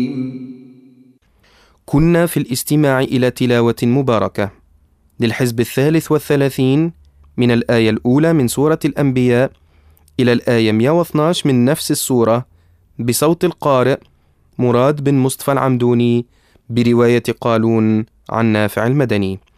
كنا في الاستماع إلى تلاوة مباركة للحزب 33 من الآية الأولى من سورة الأنبياء إلى الآية 112 من نفس السورة بصوت القارئ مراد بن مصطفى العمدوني برواية قالون عن نافع المدني.